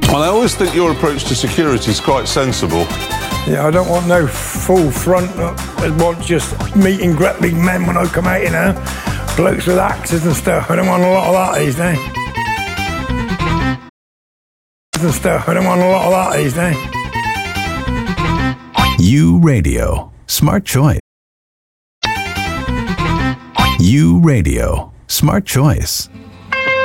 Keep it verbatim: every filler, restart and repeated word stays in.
Well, I always think your approach to security is quite sensible. Yeah, I don't want no full front. I want just meet and greet big men when I come out, you know. Blokes with axes and stuff. I don't want a lot of that these days. And stuff. I don't want a lot of that these days. U Radio. Smart choice. U Radio. Smart choice.